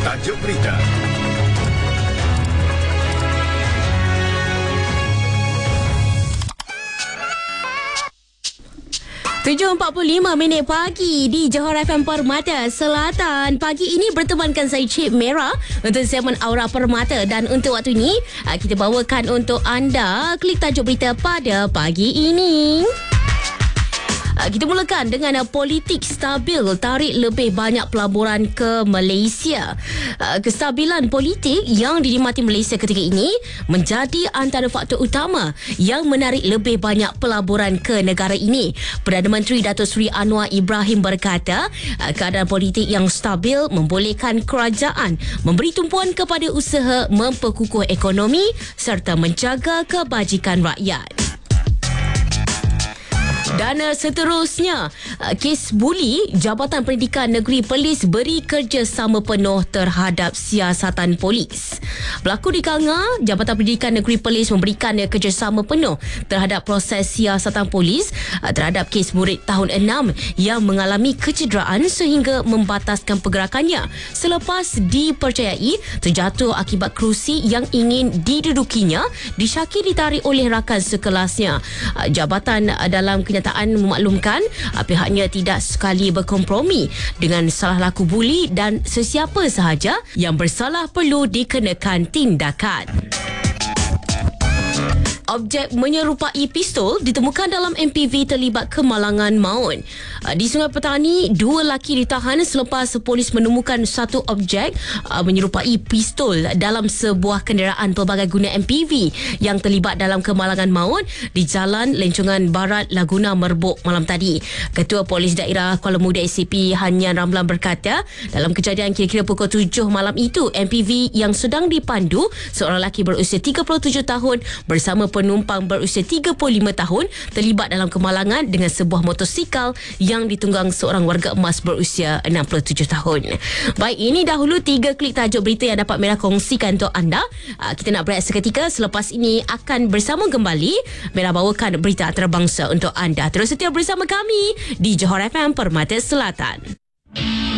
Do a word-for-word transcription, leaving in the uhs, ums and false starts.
Tajuk berita. tujuh empat puluh lima minit pagi di Johor F M Permata Selatan. Pagi ini bertemankan saya Cik Mera untuk segmen Aura Permata, dan untuk waktu ini kita bawakan untuk anda klik tajuk berita pada pagi ini. Kita mulakan dengan politik stabil tarik lebih banyak pelaburan ke Malaysia. Kestabilan politik yang dinikmati Malaysia ketika ini menjadi antara faktor utama yang menarik lebih banyak pelaburan ke negara ini. Perdana Menteri Datuk Seri Anwar Ibrahim berkata, keadaan politik yang stabil membolehkan kerajaan memberi tumpuan kepada usaha memperkukuh ekonomi serta menjaga kebajikan rakyat. Dan seterusnya, kes buli, Jabatan Pendidikan Negeri Perlis beri kerjasama penuh terhadap siasatan polis. Berlaku di Kanga, Jabatan Pendidikan Negeri Perlis memberikan kerjasama penuh terhadap proses siasatan polis terhadap kes murid tahun enam yang mengalami kecederaan sehingga membataskan pergerakannya selepas dipercayai terjatuh akibat kerusi yang ingin didudukinya disyaki ditarik oleh rakan sekelasnya. Jabatan dalam kenyataan memaklumkan pihaknya tidak sekali berkompromi dengan salah laku buli dan sesiapa sahaja yang bersalah perlu dikenakan tindakan. Objek menyerupai pistol ditemukan dalam M P V terlibat kemalangan maut. Di Sungai Petani, dua lelaki ditahan selepas polis menemukan satu objek menyerupai pistol dalam sebuah kenderaan pelbagai guna M P V yang terlibat dalam kemalangan maut di Jalan Lencongan Barat, Laguna Merbok malam tadi. Ketua Polis Daerah Kuala Muda A C P Hanyan Ramlan berkata, dalam kejadian kira-kira pukul tujuh malam itu, M P V yang sedang dipandu seorang lelaki berusia tiga puluh tujuh tahun bersama penumpang berusia tiga puluh lima tahun terlibat dalam kemalangan dengan sebuah motosikal yang ditunggang seorang warga emas berusia enam puluh tujuh tahun. Baik, ini dahulu tiga klik tajuk berita yang dapat Mera kongsikan untuk anda. Kita nak berehat seketika, selepas ini akan bersama kembali Mera bawakan berita antarabangsa untuk anda. Terus setia bersama kami di Johor F M Permata Selatan.